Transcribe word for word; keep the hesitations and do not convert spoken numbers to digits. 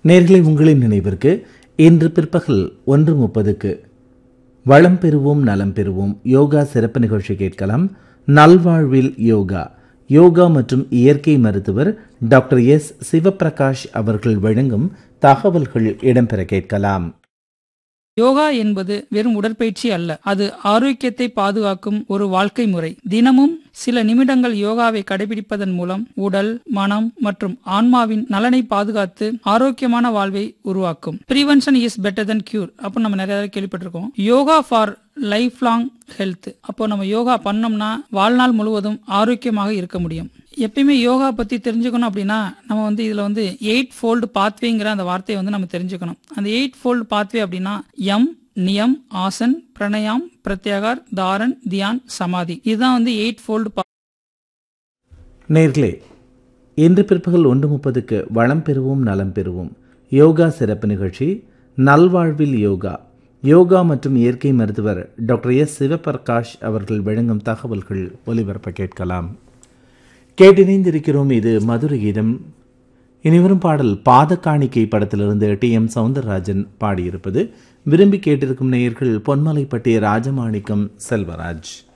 நேர்களை உங்களின் நினைவிற்கு இன்று பிற்பகல் ஒன்று முப்பதுக்கு வளம் பெறுவோம் நலம் பெறுவோம் யோகா சிறப்பு நிகழ்ச்சி கேட்கலாம். நல்வாழ்வில் யோகா யோகா மற்றும் இயற்கை மருத்துவர் டாக்டர் எஸ் சிவபிரகாஷ் அவர்கள் வழங்கும் தகவல்கள் இடம்பெற கேட்கலாம். யோகா என்பது வெறும் உடற்பயிற்சி அல்ல, அது ஆரோக்கியத்தை பாதுகாக்கும் ஒரு வாழ்க்கை முறை. தினமும் சில நிமிடங்கள் யோகாவை கடைபிடிப்பதன் மூலம் உடல், மனம் மற்றும் ஆன்மாவின் நலனை பாதுகாத்து ஆரோக்கியமான வாழ்வை உருவாக்கும். Prevention is better then cure அப்போ நம்ம நிறைய கேள்விப்பட்டிருக்கோம். Yoga for life long health. அப்போ நம்ம யோகா பண்ணோம்னா வாழ்நாள் முழுவதும் ஆரோக்கியமாக இருக்க முடியும். எப்பயுமே யோகா பத்தி தெரிஞ்சுக்கணும் அப்படின்னா நம்ம வந்து இதுல வந்து எயிட் ஃபோல்டு பாத்வேங்கிற அந்த வார்த்தையை வந்து நம்ம தெரிஞ்சுக்கணும். அந்த எயிட் ஃபோல்டு பாத்வே அப்படின்னா யம், நியம், ஆசன், பிரணயாம், பிரத்யாகார், தாரன், தியான், சமாதி. இதுதான் வந்து எயிட் ஃபோல்டு. நேர்களே, இன்று பிற்பகல் ஒன்று முப்பதுக்கு வளம் பெறுவோம் நலம் பெறுவோம் யோகா சிறப்பு நிகழ்ச்சி நல்வாழ்வில் யோகா யோகா மற்றும் இயற்கை மருத்துவர் டாக்டர் எஸ் சிவபிரகாஷ் அவர்கள் வழங்கும் தகவல்கள் ஒலிபரப்ப கேட்கலாம். கேட்டிணைந்திருக்கிறோம். இது மதுரை கீதம். இனிவரும் பாடல் பாத காணிக்கை படத்திலிருந்து டி எம் சவுந்தரராஜன் பாடியிருப்பது. விரும்பி கேட்டிருக்கும் நேயர்கள் பொன்மலைப்பட்டி ராஜமாணிக்கம் செல்வராஜ்.